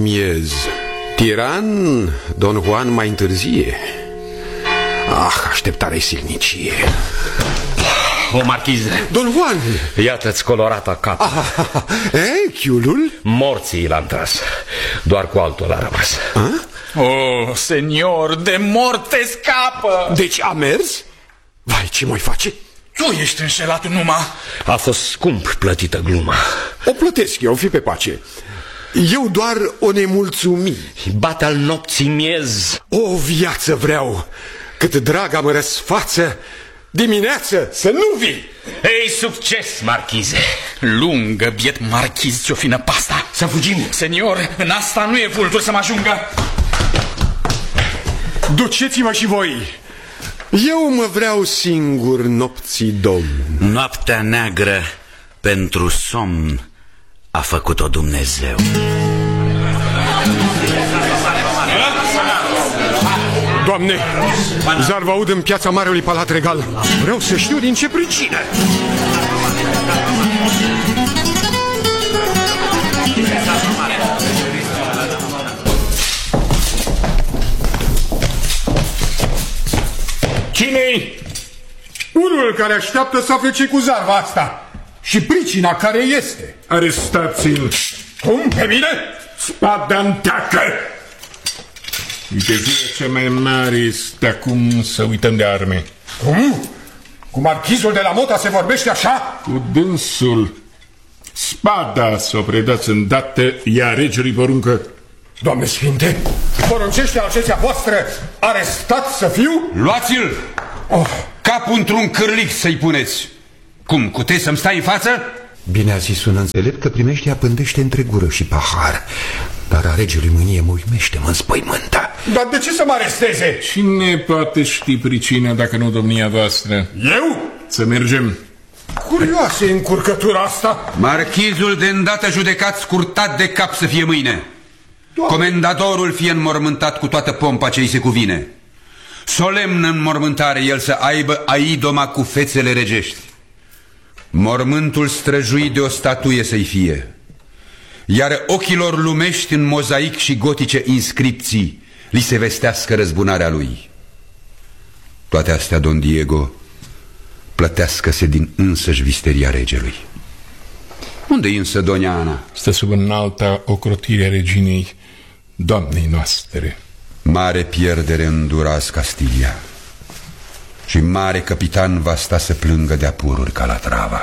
Miez. Tiran, Don Juan mai întârzie. Așteptare silnicie. O marchize. Don Juan! Iată-ți colorata cap. Chiulul? Morții l-am tras. Doar cu altul a rămas. Oh, senior, de morte scapă. Deci a mers? Vai, ce mai face? Tu ești înșelat numai. A fost scump plătită gluma. O plătesc eu, fi pe pace. Eu doar o nemulțumi. Bate al nopții miez. O viață vreau, cât draga mă răsfață, dimineață să nu vii. Ei, succes, marchize. Lungă, biet marchiz, ce-o fi năpasta. Să fugim. Senior, în asta nu e vultur să mă ajungă. Duceți-mă și voi. Eu mă vreau singur nopții domn. Noaptea neagră pentru somn a făcut-o Dumnezeu. Doamne, zar vă aud în piața Marelui Palat Regal. Vreau să știu din ce pricină. Cine-i? Unul care așteaptă să afle ce cu zarva asta și pricina care este. Arestați-l! Cum? Pe mine? Spada-n teacă! Uite, ziua cea mai mare este acum să uităm de arme. Cum? Cu marchizul de la Mota se vorbește așa? Cu dânsul. Spada s-o predați îndată, ea regelui poruncă. Doamne Sfinte, poruncește acestea voastră arestat să fiu? Luați-l! Capul într-un cârlic să-i puneți. Cum, cutezi să-mi stai în față? Bine a zis un înțelept că primește pândește între gură și pahar. Dar a regelui mânie mă uimește, mă înspăimântă. Dar de ce să mă aresteze? Cine poate ști pricina dacă nu domnia voastră? Eu? Să mergem. Curioasă e încurcătura asta. Marchizul de îndată judecat scurtat de cap să fie mâine. Comendadorul fie înmormântat cu toată pompa ce îi se cuvine. Solemn în mormântare el să aibă aidoma cu fețele regești. Mormântul străjuit de o statuie să-i fie. Iar ochilor lumești în mozaic și gotice inscripții li se vestească răzbunarea lui. Toate astea, Don Diego, plătească-se din însăși visteria regelui. Unde-i însă Doña Ana? Stă sub înalta ocrotire a reginei, doamnei noastre. Mare pierdere îndurați Castilia și mare capitan va sta să plângă de apururi Calatrava.